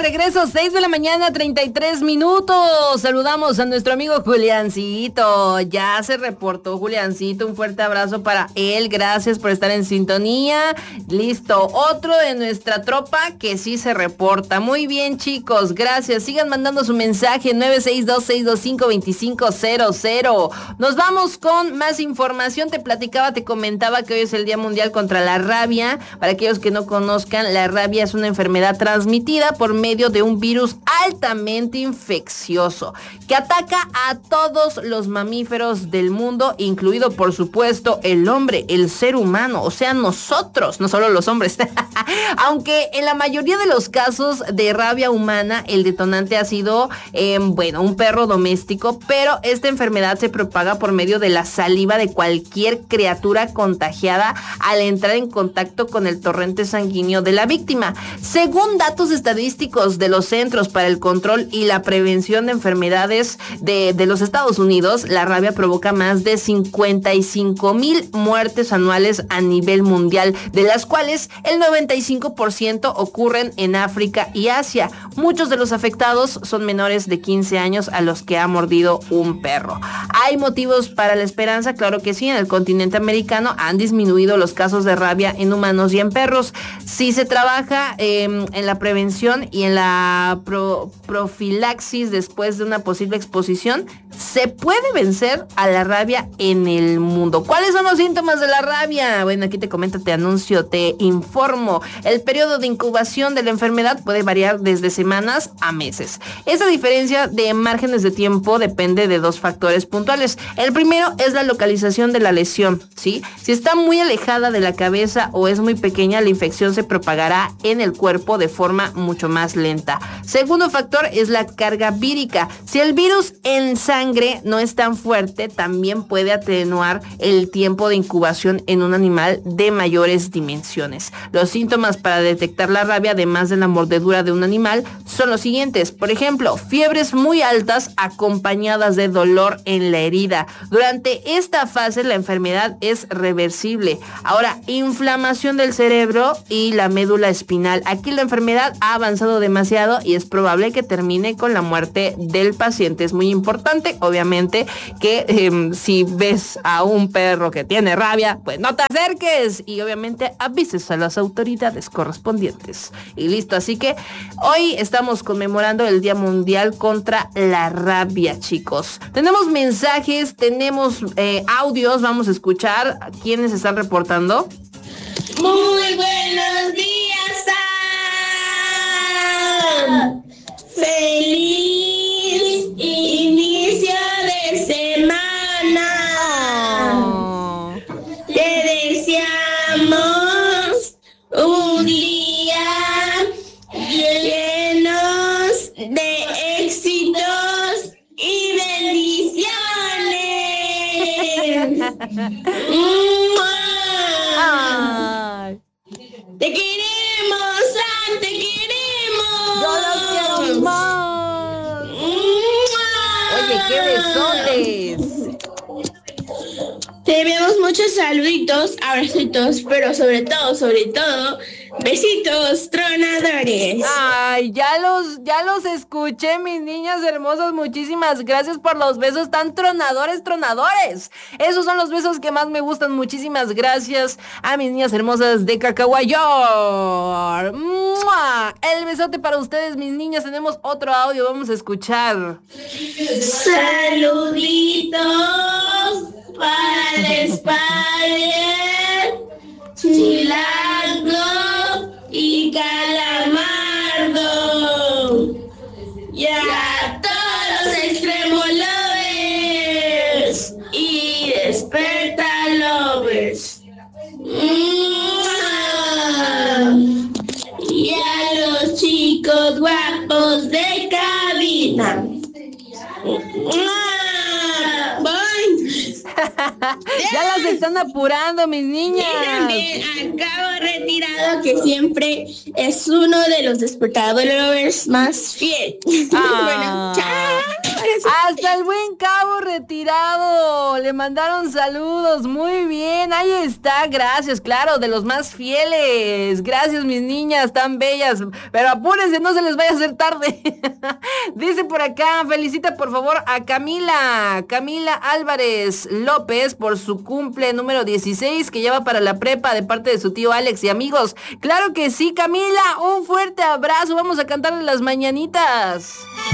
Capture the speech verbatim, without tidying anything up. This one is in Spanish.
regreso, seis de la mañana, treinta y tres minutos. Saludamos a nuestro amigo Juliancito. Ya se reportó Juliancito. Un fuerte abrazo para él. Gracias por estar en sintonía. Listo. Otro de nuestra tropa que sí se reporta. Muy bien, chicos. Gracias. Sigan mandando su mensaje nueve seis dos, seis dos cinco, dos cinco cero cero. Nos vamos con más información. Te platicaba, te comentaba que hoy es el Día Mundial contra la Rabia. Para aquellos que no conozcan, la rabia es una enfermedad transmitida por medio de un virus altamente infeccioso que ataca a todos los mamíferos del mundo, incluido por supuesto el hombre, el ser humano, o sea nosotros, no solo los hombres. Aunque en la mayoría de los casos de rabia humana el detonante ha sido eh, bueno, un perro doméstico, pero esta enfermedad se propaga por medio de la saliva de cualquier criatura contagiada al entrar en contacto con el torrente sanguíneo de la víctima. Según datos estadísticos de los Centros para el Control y la Prevención de Enfermedades de, de los Estados Unidos, la rabia provoca más de cincuenta y cinco mil muertes anuales a nivel mundial, de las cuales el noventa y cinco por ciento ocurren en África y Asia. Muchos de los afectados son menores de quince años a los que ha mordido un perro. ¿Hay motivos para la esperanza? Claro que sí. En el continente americano han disminuido los casos de rabia en humanos y en perros. Si se trabaja eh, en la prevención y en la pro, profilaxis después de una posible exposición, se puede vencer a la rabia en el mundo. ¿Cuáles son los síntomas de la rabia? Bueno, aquí te comento, te anuncio, te informo. El periodo de incubación de la enfermedad puede variar desde semanas a meses. Esa diferencia de márgenes de tiempo depende de dos factores puntuales. El primero es la localización de la lesión, ¿sí? Si está muy alejada de la cabeza o es muy pequeña, la infección se propagará en el cuerpo de forma mucho más lenta. Segundo factor es la carga vírica. Si el virus en sangre no es tan fuerte, también puede atenuar el tiempo de incubación en un animal de mayores dimensiones. Los síntomas para detectar la rabia, además de la mordedura de un animal, son los siguientes. Por ejemplo, fiebres muy altas acompañadas de dolor en la herida. Durante esta fase la enfermedad es reversible. Ahora, inflamación del cerebro y la médula espinal. Aquí la enfermedad ha avanzado demasiado y es probable que termine con la muerte del paciente. Es muy importante, obviamente, que eh, si ves a un perro que tiene rabia, pues no te acerques y obviamente avises a las autoridades correspondientes. Y listo, así que hoy estamos conmemorando el Día Mundial contra la Rabia, chicos. Tenemos mensajes, tenemos eh, audios, vamos a escuchar a quienes están reportando. Muy buenos días, Sam. Feliz inicio de semana. Oh. Te deseamos un día llenos de éxitos y bendiciones. Ay. ¡Te queremos, Sam! ¡Te queremos! ¡Yo los quiero más! Oye, qué besotes. Te enviamos muchos saluditos, abracitos, pero sobre todo, sobre todo, besitos tronadores. Ay, ya los, ya los escuché, mis niñas hermosas. Muchísimas gracias por los besos tan tronadores, tronadores. Esos son los besos que más me gustan. Muchísimas gracias a mis niñas hermosas de Cacahuayor. ¡Mua! El besote para ustedes, mis niñas. Tenemos otro audio, vamos a escuchar. Saluditos para el Spider, Chilango y Calamardo. Y a todos los extremo lovers y desperta lovers. Y a los chicos guapos de cabina. Ya las están apurando, mis niñas. Y también a Cabo Retirado, que siempre es uno de los despertadores más fieles. Ah. Bueno, chao. Hasta el buen Cabo Retirado. Le mandaron saludos. Muy bien, ahí está. Gracias, claro, de los más fieles. Gracias, mis niñas tan bellas. Pero apúrense, no se les vaya a hacer tarde. Dice por acá, felicita por favor a Camila. Camila Álvarez López por su cumple número dieciséis que lleva para la prepa de parte de su tío Alex y amigos. Claro que sí, Camila. Un fuerte abrazo. Vamos a cantarle las mañanitas.